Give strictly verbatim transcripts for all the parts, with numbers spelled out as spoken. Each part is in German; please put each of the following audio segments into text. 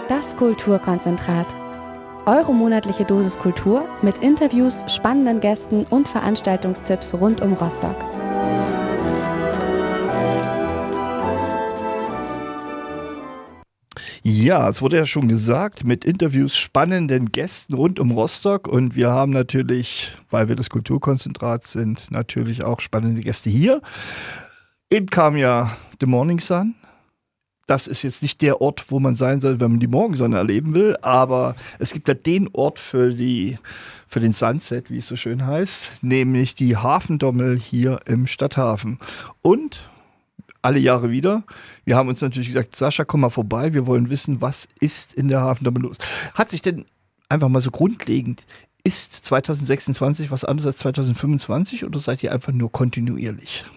Das Kulturkonzentrat. Eure monatliche Dosis Kultur mit Interviews, spannenden Gästen und Veranstaltungstipps rund um Rostock. Ja, es wurde ja schon gesagt, mit Interviews, spannenden Gästen rund um Rostock. Und wir haben natürlich, weil wir das Kulturkonzentrat sind, natürlich auch spannende Gäste hier. Eben kam ja The Morning Sun. Das ist jetzt nicht der Ort, wo man sein soll, wenn man die Morgensonne erleben will, aber es gibt ja den Ort für die, für den Sunset, wie es so schön heißt, nämlich die Hafendommel hier im Stadthafen. Und alle Jahre wieder, wir haben uns natürlich gesagt, Sascha, komm mal vorbei, wir wollen wissen, was ist in der Hafendommel los. Hat sich denn einfach mal so grundlegend, ist zwanzig sechsundzwanzig was anderes als zwanzig fünfundzwanzig oder seid ihr einfach nur kontinuierlich?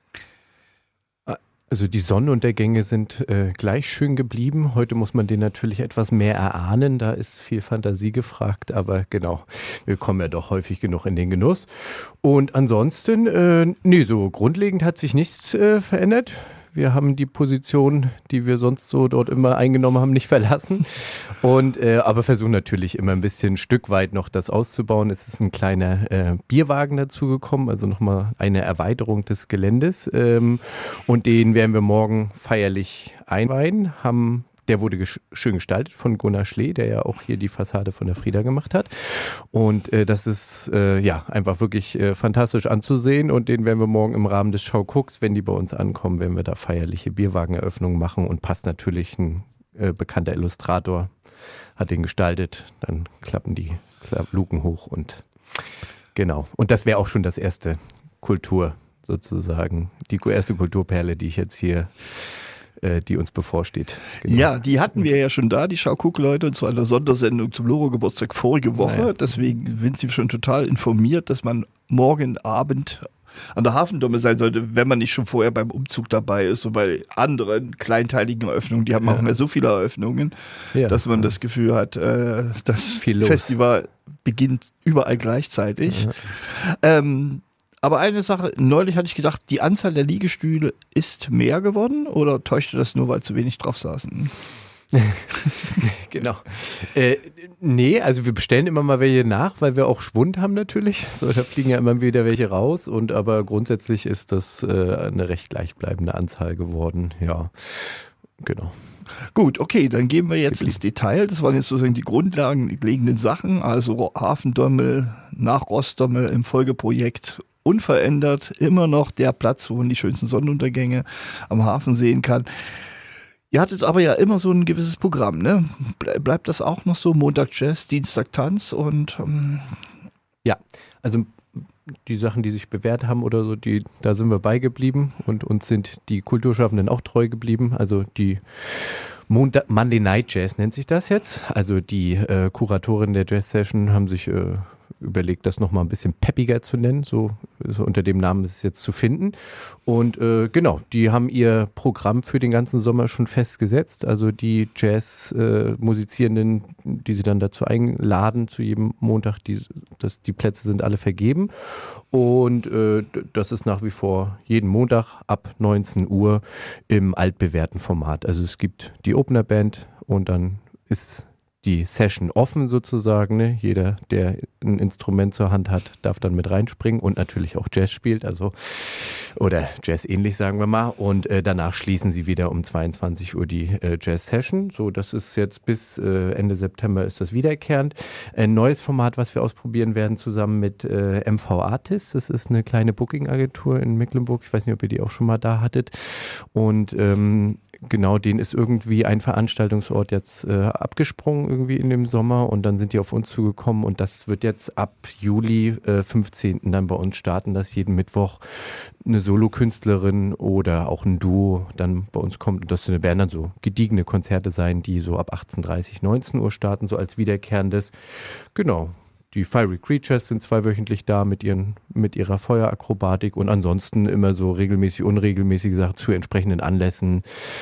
Also die Sonnenuntergänge sind äh, gleich schön geblieben. Heute muss man den natürlich etwas mehr erahnen. Da ist viel Fantasie gefragt. Aber genau, wir kommen ja doch häufig genug in den Genuss. Und ansonsten, äh, nee, so grundlegend hat sich nichts äh, verändert. Wir haben die Position, die wir sonst so dort immer eingenommen haben, nicht verlassen. Und äh, aber versuchen natürlich immer ein bisschen ein Stück weit noch das auszubauen. Es ist ein kleiner äh, Bierwagen dazugekommen, also nochmal eine Erweiterung des Geländes. Ähm, und den werden wir morgen feierlich einweihen. Haben Der wurde gesch- schön gestaltet von Gunnar Schlee, der ja auch hier die Fassade von der Frieda gemacht hat. Und äh, das ist äh, ja einfach wirklich äh, fantastisch anzusehen. Und den werden wir morgen im Rahmen des Schaugucks, wenn die bei uns ankommen, werden wir da feierliche Bierwageneröffnungen machen. Und passt natürlich ein äh, bekannter Illustrator, hat den gestaltet. Dann klappen die Klapp- Luken hoch und genau. Und das wäre auch schon das erste Kultur sozusagen, die erste Kulturperle, die ich jetzt hier die uns bevorsteht. Genau. Ja, die hatten wir ja schon da, die Schauguck-Leute, zu einer Sondersendung zum Loro-Geburtstag vorige Woche. Naja. Deswegen sind sie schon total informiert, dass man morgen Abend an der Hafendommel sein sollte, wenn man nicht schon vorher beim Umzug dabei ist. So bei anderen kleinteiligen Eröffnungen, die haben ja auch mehr so viele Eröffnungen, ja, dass man das Gefühl hat, äh, das Festival beginnt überall gleichzeitig. Ja. Ähm, Aber eine Sache, neulich hatte ich gedacht, die Anzahl der Liegestühle ist mehr geworden oder täuschte das nur, weil zu wenig drauf saßen? Genau. Äh, nee, also wir bestellen immer mal welche nach, weil wir auch Schwund haben natürlich. So, da fliegen ja immer wieder welche raus. Und aber grundsätzlich ist das äh, eine recht gleichbleibende Anzahl geworden. Ja, genau. Gut, okay, dann gehen wir jetzt ins Detail. Das waren jetzt sozusagen die grundlegenden Sachen. Also Hafendommel, nach Rostdommel im Folgeprojekt unverändert, immer noch der Platz, wo man die schönsten Sonnenuntergänge am Hafen sehen kann. Ihr hattet aber ja immer so ein gewisses Programm, ne? Bleibt das auch noch so? Montag Jazz, Dienstag Tanz und ähm ja, also die Sachen, die sich bewährt haben oder so, die, da sind wir beigeblieben und uns sind die Kulturschaffenden auch treu geblieben. Also die Montag, Monday Night Jazz nennt sich das jetzt. Also die äh, Kuratoren der Jazz Session haben sich äh, überlegt, das nochmal ein bisschen peppiger zu nennen, so, so unter dem Namen ist es jetzt zu finden. Und äh, genau, die haben ihr Programm für den ganzen Sommer schon festgesetzt. Also die Jazz-Musizierenden, äh, die sie dann dazu einladen, zu jedem Montag, die, das, die Plätze sind alle vergeben. Und äh, das ist nach wie vor jeden Montag ab neunzehn Uhr im altbewährten Format. Also es gibt die Opener-Band und dann ist die Session offen sozusagen. Ne? Jeder, der ein Instrument zur Hand hat, darf dann mit reinspringen und natürlich auch Jazz spielt, also oder Jazz ähnlich, sagen wir mal. Und äh, danach schließen sie wieder um zweiundzwanzig Uhr die äh, Jazz-Session. So, das ist jetzt bis äh, Ende September ist das wiederkehrend. Ein neues Format, was wir ausprobieren werden, zusammen mit äh, M V Artists. Das ist eine kleine Booking-Agentur in Mecklenburg. Ich weiß nicht, ob ihr die auch schon mal da hattet. Und ähm, genau, denen ist irgendwie ein Veranstaltungsort jetzt äh, abgesprungen irgendwie in dem Sommer und dann sind die auf uns zugekommen und das wird jetzt ab Juli äh, fünfzehnten dann bei uns starten, dass jeden Mittwoch eine Solokünstlerin oder auch ein Duo dann bei uns kommt. Und das werden dann so gediegene Konzerte sein, die so ab achtzehn Uhr dreißig, neunzehn Uhr starten, so als wiederkehrendes. Genau. Die Fiery Creatures sind zweiwöchentlich da mit, ihren, mit ihrer Feuerakrobatik und ansonsten immer so regelmäßig, unregelmäßige Sachen zu entsprechenden Anlässen,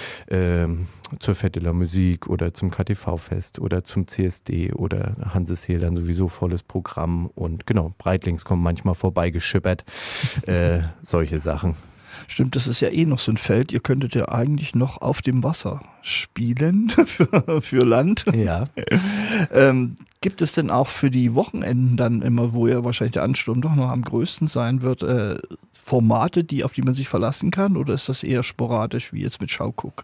ähm, zur Fête de la Musique oder zum K T V-Fest oder zum C S D oder Hansesheel dann sowieso volles Programm und genau, Breitlings kommen manchmal vorbeigeschippert, äh, solche Sachen. Stimmt, das ist ja eh noch so ein Feld. Ihr könntet ja eigentlich noch auf dem Wasser spielen für, für Land. Ja. ähm, gibt es denn auch für die Wochenenden dann immer, wo ja wahrscheinlich der Ansturm doch noch am größten sein wird, äh, Formate, die, auf die man sich verlassen kann? Oder ist das eher sporadisch, wie jetzt mit Schauguck?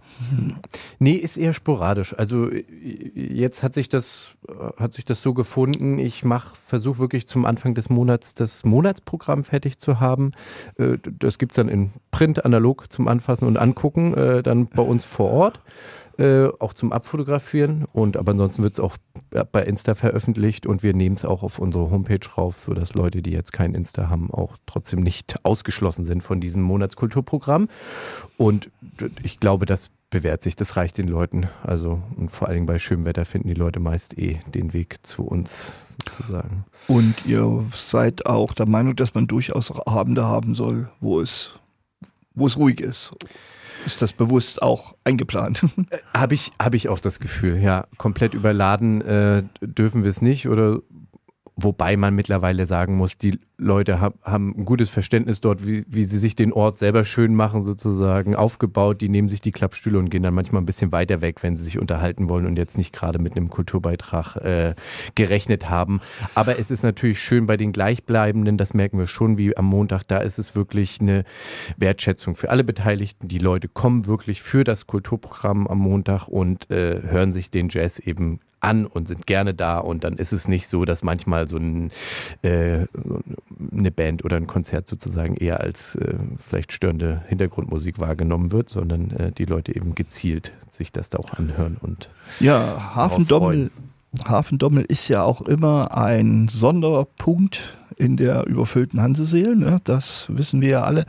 Nee, ist eher sporadisch. Also jetzt hat sich das, hat sich das so gefunden, ich mache, versuche wirklich zum Anfang des Monats das Monatsprogramm fertig zu haben. Das gibt es dann in Print, analog zum Anfassen und Angucken, dann bei uns vor Ort. Äh, auch zum Abfotografieren, und aber ansonsten wird es auch bei Insta veröffentlicht und wir nehmen es auch auf unsere Homepage rauf, sodass Leute, die jetzt kein Insta haben, auch trotzdem nicht ausgeschlossen sind von diesem Monatskulturprogramm. Und ich glaube, das bewährt sich, das reicht den Leuten. Also, und vor allen Dingen bei schönem Wetter finden die Leute meist eh den Weg zu uns sozusagen. Und ihr seid auch der Meinung, dass man durchaus Abende haben soll, wo es, wo es ruhig ist. Ist das bewusst auch eingeplant? Habe ich, hab ich auch das Gefühl, ja. Komplett überladen äh, dürfen wir es nicht, oder wobei man mittlerweile sagen muss, die Leute hab, haben ein gutes Verständnis dort, wie, wie sie sich den Ort selber schön machen, sozusagen aufgebaut. Die nehmen sich die Klappstühle und gehen dann manchmal ein bisschen weiter weg, wenn sie sich unterhalten wollen und jetzt nicht gerade mit einem Kulturbeitrag äh, gerechnet haben. Aber es ist natürlich schön bei den Gleichbleibenden, das merken wir schon, wie am Montag, da ist es wirklich eine Wertschätzung für alle Beteiligten. Die Leute kommen wirklich für das Kulturprogramm am Montag und äh, hören sich den Jazz eben an und sind gerne da, und dann ist es nicht so, dass manchmal so, ein, äh, so eine Band oder ein Konzert sozusagen eher als äh, vielleicht störende Hintergrundmusik wahrgenommen wird, sondern äh, die Leute eben gezielt sich das da auch anhören und ja, Hafendommel, Hafendommel ist ja auch immer ein Sonderpunkt in der überfüllten Hanseseel, ne? Das wissen wir ja alle.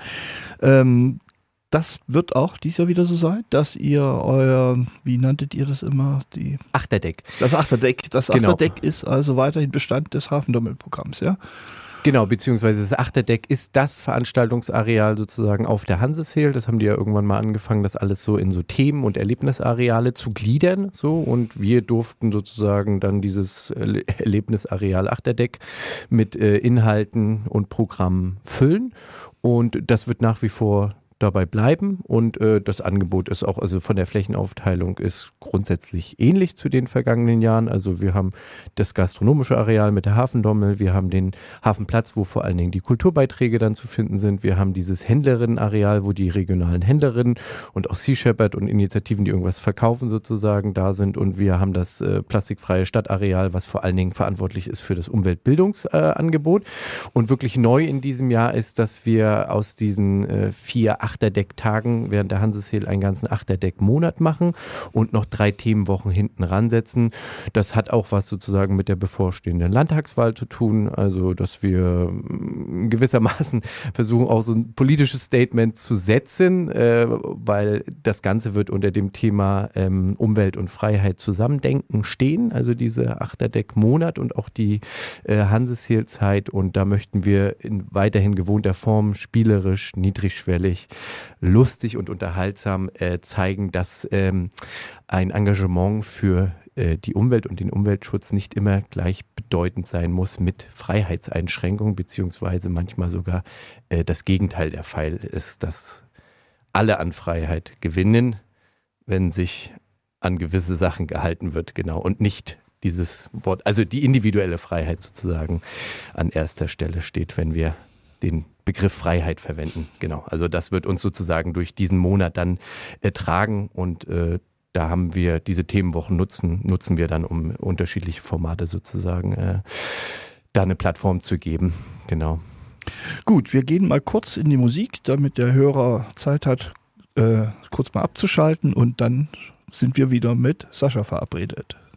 Ähm, Das wird auch dieses Jahr wieder so sein, dass ihr euer, wie nanntet ihr das immer? Die Achterdeck. Das Achterdeck. Das Genau. Achterdeck ist also weiterhin Bestand des Hafendommelprogramms, ja? Genau, beziehungsweise das Achterdeck ist das Veranstaltungsareal sozusagen auf der Hanseseel. Das haben die ja irgendwann mal angefangen, das alles so in so Themen- und Erlebnisareale zu gliedern. So, und wir durften sozusagen dann dieses Erlebnisareal Achterdeck mit äh, Inhalten und Programmen füllen. Und das wird nach wie vor dabei bleiben, und äh, das Angebot ist auch, also von der Flächenaufteilung ist grundsätzlich ähnlich zu den vergangenen Jahren. Also wir haben das gastronomische Areal mit der Hafendommel, wir haben den Hafenplatz, wo vor allen Dingen die Kulturbeiträge dann zu finden sind, wir haben dieses Händlerinnenareal, wo die regionalen Händlerinnen und auch Sea Shepherd und Initiativen, die irgendwas verkaufen sozusagen, da sind, und wir haben das äh, plastikfreie Stadtareal, was vor allen Dingen verantwortlich ist für das Umweltbildungsangebot. Äh, und wirklich neu in diesem Jahr ist, dass wir aus diesen äh, vier Achterdeck-Tagen während der Hanseseel einen ganzen Achterdeck-Monat machen und noch drei Themenwochen hinten ransetzen. Das hat auch was sozusagen mit der bevorstehenden Landtagswahl zu tun, also dass wir gewissermaßen versuchen, auch so ein politisches Statement zu setzen, äh, weil das Ganze wird unter dem Thema ähm, Umwelt und Freiheit zusammendenken stehen, also diese Achterdeck-Monat und auch die äh, Hanseseel-Zeit, und da möchten wir in weiterhin gewohnter Form, spielerisch, niedrigschwellig, lustig und unterhaltsam äh, zeigen, dass ähm, ein Engagement für äh, die Umwelt und den Umweltschutz nicht immer gleichbedeutend sein muss mit Freiheitseinschränkungen, beziehungsweise manchmal sogar äh, das Gegenteil der Fall ist, dass alle an Freiheit gewinnen, wenn sich an gewisse Sachen gehalten wird, genau, und nicht dieses Wort, also die individuelle Freiheit sozusagen an erster Stelle steht, wenn wir den Begriff Freiheit verwenden. Genau, also das wird uns sozusagen durch diesen Monat dann äh, tragen, und äh, da haben wir diese Themenwochen nutzen, nutzen wir dann, um unterschiedliche Formate sozusagen äh, da eine Plattform zu geben. Genau. Gut, wir gehen mal kurz in die Musik, damit der Hörer Zeit hat, äh, kurz mal abzuschalten, und dann sind wir wieder mit Sascha verabredet.